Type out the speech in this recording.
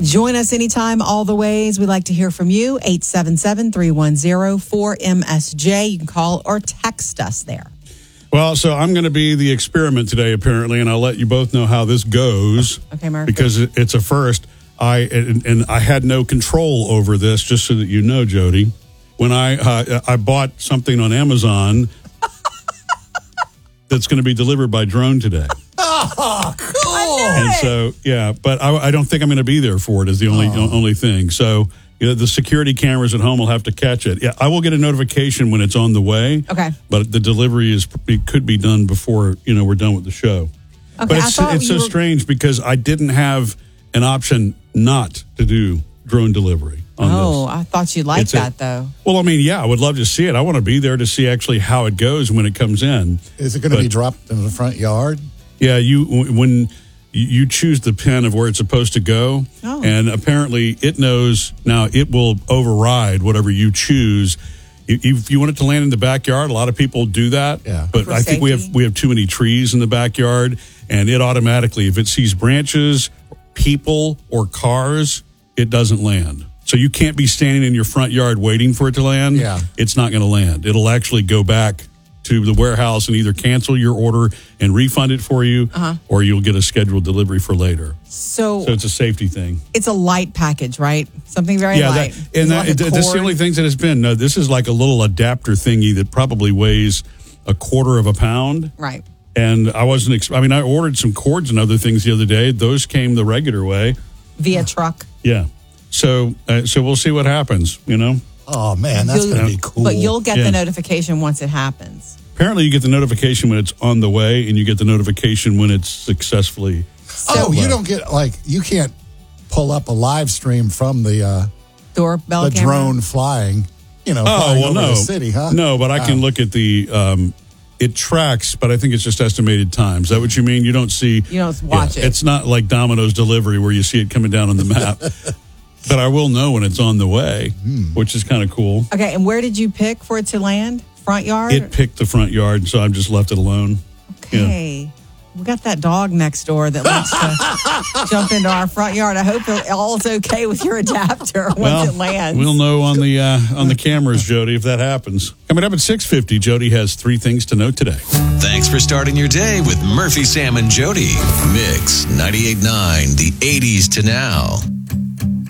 Join us anytime, all the ways. We'd like to hear from you. 877-310-4MSJ. You can call or text us there. Well, so I'm going to be the experiment today, apparently, and I'll let you both know how this goes. Okay, Murphy. Because it's a first. I had no control over this, just so that you know, Jody. When I bought something on Amazon that's going to be delivered by drone today. Oh, cool. And so, yeah, but I don't think I'm going to be there for it is the only thing. So, the security cameras at home will have to catch it. Yeah, I will get a notification when it's on the way. Okay. But the delivery could be done before, we're done with the show. Okay, But it's so strange because I didn't have an option not to do drone delivery on this. I thought you'd like that, though. Well, I mean, yeah, I would love to see it. I want to be there to see actually how it goes when it comes in. Is it going to be dropped in the front yard? Yeah, when you choose the pin of where it's supposed to go, and apparently it knows now. It will override whatever you choose. If you want it to land in the backyard, a lot of people do that. Yeah. But I think we have too many trees in the backyard, and it automatically, if it sees branches, people, or cars, it doesn't land. So you can't be standing in your front yard waiting for it to land. Yeah. It's not going to land. It'll actually go back to the warehouse and either cancel your order and refund it for you, or you'll get a scheduled delivery for later. So it's a safety thing. It's a light package, right? Something very light. That's the only things that it's been. No, this is like a little adapter thingy that probably weighs a quarter of a pound. Right. And I wasn't. I ordered some cords and other things the other day. Those came the regular way via truck. Yeah. So we'll see what happens. Oh man, that's going to be cool. But you'll get the notification once it happens. Apparently, you get the notification when it's on the way, and you get the notification when it's successfully. You don't get you can't pull up a live stream from the doorbell the drone flying. Flying over the city, huh? No, but I can look at the. It tracks, but I think it's just estimated time. Is that what you mean? You don't see. You don't watch it. It's not like Domino's delivery where you see it coming down on the map. But I will know when it's on the way, which is kind of cool. Okay, and where did you pick for it to land? Front yard? It picked the front yard, so I've just left it alone. Okay. Yeah. We got that dog next door that likes to jump into our front yard. I hope all's okay with your adapter once it lands. We'll know on the cameras, Jody, if that happens. Coming up at 6:50, Jody has 3 things to note today. Thanks for starting your day with Murphy, Sam, and Jody. Mix 98.9, the 80s to now.